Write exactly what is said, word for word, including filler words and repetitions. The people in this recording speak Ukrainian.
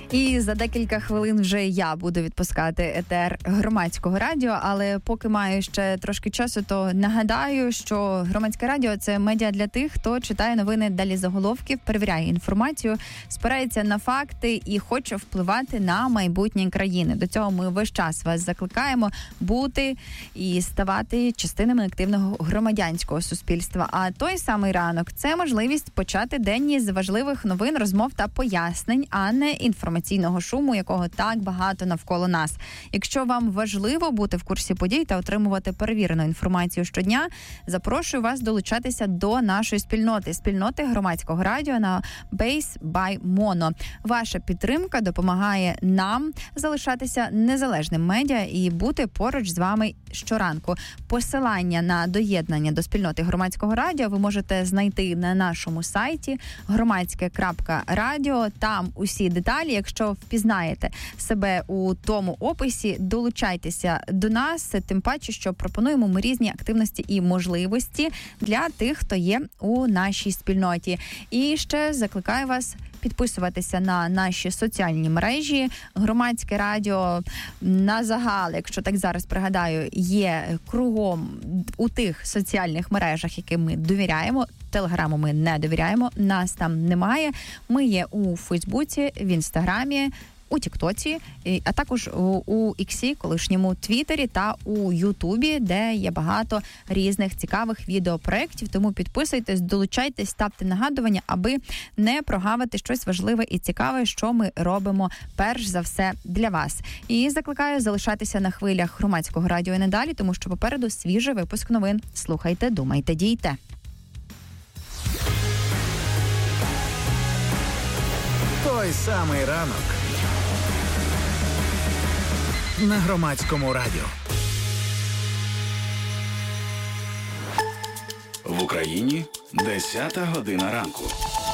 І за декілька хвилин вже я буду відпускати етер Громадського радіо, але поки маю ще трошки часу, то нагадаю, що Громадське радіо – це медіа для тих, хто читає новини далі заголовків, перевіряє інформацію, спирається на факти і хоче впливати на майбутнє країни. До цього ми весь час вас закликаємо бути і ставати частинами активного громадянського суспільства. А той самий ранок – це можливість почати день із важливих новин, розмов та пояснень, а не інформаційного шуму, якого так багато навколо нас. Якщо вам важливо бути в курсі подій та отримувати перевірену інформацію щодня, запрошую вас долучатися до нашої спільноти, спільноти Громадського радіо на Base by Mono. Ваша підтримка допомагає нам залишатися незалежним медіа і бути поруч з вами щоранку. Посилання на доєднання до спільноти Громадського радіо ви можете знайти на нашому сайті громадське крапка радіо. Там усі деталі. Якщо впізнаєте себе у тому описі, долучайтеся до нас, тим паче, що пропонуємо ми різні активності і можливості для тих, хто є у нашій спільноті. І ще закликаю вас підписуватися на наші соціальні мережі. Громадське радіо на загал, якщо так зараз пригадаю, є кругом у тих соціальних мережах, яким ми довіряємо. Телеграму ми не довіряємо, нас там немає. Ми є у Фейсбуці, в Інстаграмі, у Тіктоці, а також у Іксі, колишньому Твіттері та у Ютубі, де є багато різних цікавих відеопроєктів. Тому підписуйтесь, долучайтесь, ставте нагадування, аби не прогавити щось важливе і цікаве, що ми робимо перш за все для вас. І закликаю залишатися на хвилях Громадського радіо і надалі, тому що попереду свіжий випуск новин. Слухайте, думайте, дійте. Той самий ранок на Громадському радіо. В Україні десята година ранку.